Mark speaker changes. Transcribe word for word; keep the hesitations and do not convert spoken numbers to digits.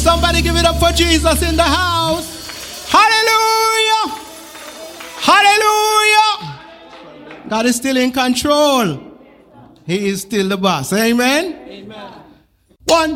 Speaker 1: Somebody give it up for Jesus in the house. Hallelujah. Hallelujah. God is still in control. He is still the boss. Amen. Amen. One.